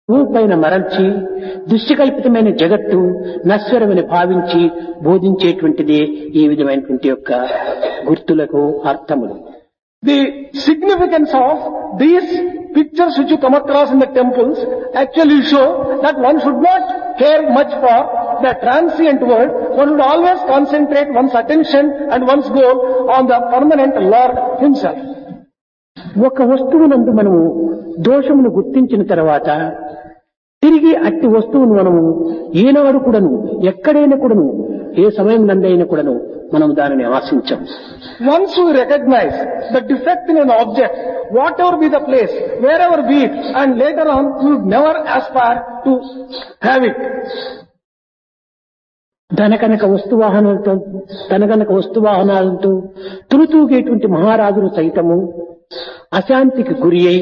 పైన మరల్చి దృశ్యకల్పితమైన జగత్తు నశ్వరమని భావించి బోధించేటువంటిదే ఈ విధమైనటువంటి యొక్క గుర్తులకు అర్థములు. The significance of these pictures which you come across in the temples actually show that one should not care much for the transient world. One should always concentrate one's attention and one's goal on the permanent Lord himself. ఒక వస్తువునందు మనము దోషమును గుర్తించిన తర్వాత తిరిగి అట్టి వస్తువును మనము ఏనాడు కూడాను ఎక్కడైనా కూడాను ఏ సమయం నందైనా కూడాను మనం దానిని ఆశించం. Once we recognize the defect in an object, whatever be the place, wherever be it, and later on we would never aspire to have it. ధనకనక వస్తువాహనాలతో తులుతూగేటువంటి మహారాజులు సైతము అశాంతికి గురి అయి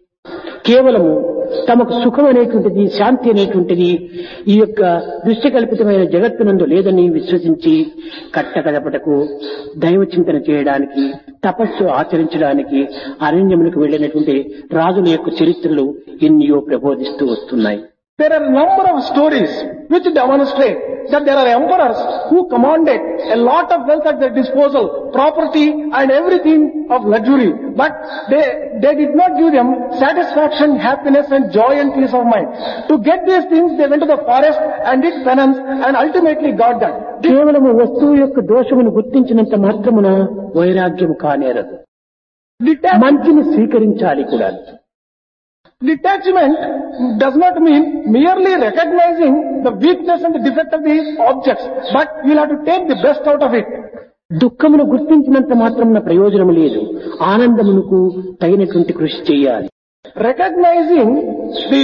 కేవలము తమకు సుఖం అనేటువంటిది శాంతి అనేటువంటిది ఈ యొక్క దృశ్యకల్పితమైన జగత్తునందు లేదని విశ్వసించి కట్టకడపటకు దైవ చింతన చేయడానికి తపస్సు ఆచరించడానికి అరణ్యములకు వెళ్ళినటువంటి రాజుల యొక్క చరిత్రలు ఎన్నో ప్రబోధిస్తూ వస్తున్నాయి. There are a number of stories which demonstrate that there are emperors who commanded a lot of wealth at their disposal, property and everything of luxury. But they did not give them satisfaction, happiness and joy and peace of mind. To get these things, they went to the forest and did penance and ultimately got that. కేవలము వస్తువు యొక్క దోషమును గుర్తించినంత మాత్రమున వైరాగ్యము కానేరదు. మంచిని స్వీకరించాలి కూడా. Detachment does not mean merely recognizing the weakness and the defect of these objects, but you will have to take the best out of it. దుఃఖమును గుర్తించినంత మాత్రమున ప్రయోజనం లేదు. ఆనందమునకు తగినటువంటి కృషి చేయాలి. Recognizing the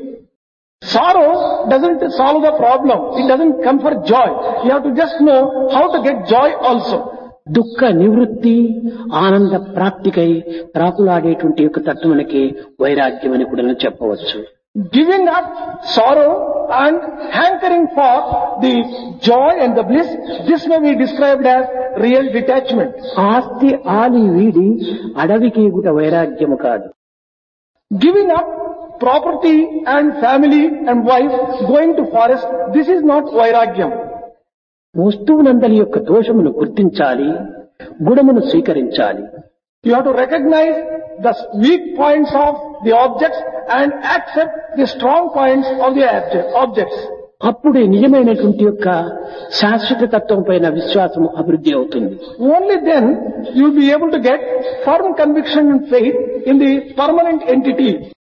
sorrow doesn't solve the problem. It doesn't come for joy. You have to just know how to get joy also. దుఃఖ నివృత్తి ఆనంద ప్రాప్తికై ప్రాకులాడేటువంటి యొక్క తత్వమునకే వైరాగ్యం అని కూడా చెప్పవచ్చు. Giving up sorrow and hankering for the joy and the bliss, this may be described as real detachment. ఆస్తి ఆలి వీడి అడవికి గుట వైరాగ్యము కాదు. Giving up property and family and wife, going to forest, this is not vairagyam. వస్తువునందలి యొక్క దోషమును గుర్తించాలి, గుణమును స్వీకరించాలి. You have to recognize the weak points of the objects and accept the strong points of the objects. అప్పుడే నిజమైనటువంటి యొక్క శాశ్వత తత్వం పైన విశ్వాసము అభివృద్ధి అవుతుంది. Only then you will be able to get firm conviction and faith in the permanent entity.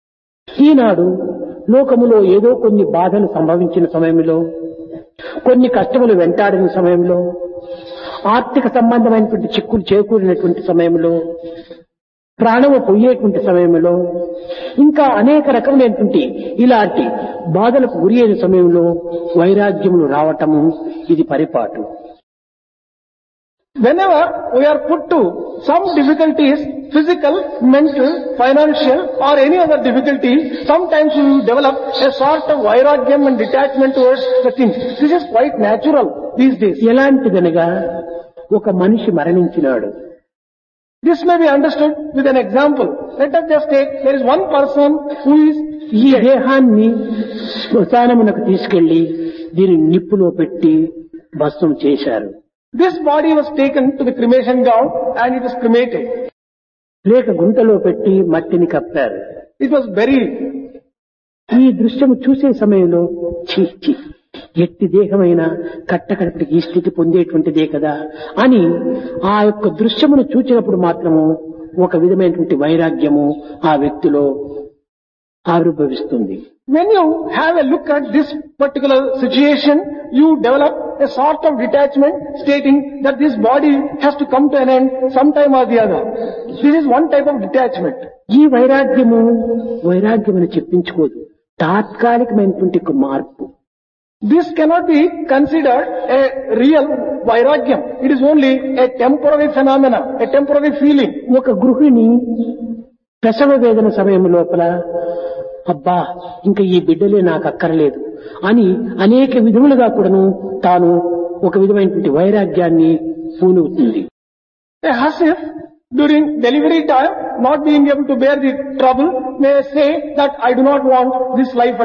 ఈనాడు లోకములో ఏదో కొన్ని బాధలు సంభవించిన సమయంలో, కొన్ని కష్టములు వెంటాడిన సమయంలో, ఆర్థిక సంబంధమైనటువంటి చిక్కులు చేకూరినటువంటి సమయంలో, ప్రాణము పోయేటువంటి సమయంలో, ఇంకా అనేక రకములైనటువంటి ఇలాంటి బాధలకు గురి అయిన సమయంలో వైరాగ్యములు రావటము ఇది పరిపాటు. Whenever we are put to some difficulties, physical, mental, financial or any other difficulty, sometimes we develop a sort of vairagyam and detachment towards the things. This is quite natural these days. ఎలాంటిదనగా ఒక మనిషి మరణించినాడు. This may be understood with an example. Let us just take, there is one person who is ఈ దేహాన్ని శ్మశానమునకు తీసుకెళ్లి దీన్ని నిప్పులో పెట్టి భస్మం చేశారు. This body was taken to the cremation ground and it was cremated. లేక గుంటలో పెట్టి మట్టిని కప్పారు. It was buried. ఈ దృశ్యము చూసే సమయంలో చీ ఎట్టి దేహమైన కట్టకడపటికి ఈ స్థితి పొందేటువంటిదే కదా అని ఆ యొక్క దృశ్యమును చూచినప్పుడు మాత్రము ఒక విధమైనటువంటి వైరాగ్యము ఆ వ్యక్తిలో ఆవిర్భవిస్తుంది. When you have a look at this particular situation, you develop a sort of detachment stating that this body has to come to an end sometime or the other. This is one type of detachment. ఈ వైరాగ్యమని చెప్పించుకోదు, తాత్కాలికమైనటువంటి ఒక మార్పు. This cannot be considered a real vairagyam. It is only a temporary phenomena, a temporary feeling. ఒక గృహిణి ప్రసవ వేదన సమయం లోపల అబ్బా ఇంకా ఈ బిడ్డలే నాకు అక్కర్లేదు అని అనేక విధములుగా కూడాను తాను ఒక విధమైనటువంటి వైరాగ్యాన్ని పూనుతుంది. A husband during delivery time, not being able to bear the trouble, may say that I do not want this life